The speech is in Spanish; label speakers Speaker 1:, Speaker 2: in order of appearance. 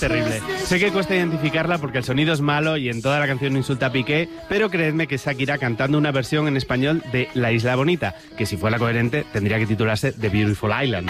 Speaker 1: terrible. Sé que cuesta identificarla porque el sonido es malo y en toda la canción insulta a Piqué, pero creedme que es Shakira cantando una versión en español de La Isla Bonita, que si fuera coherente tendría que titularse The Beautiful Island.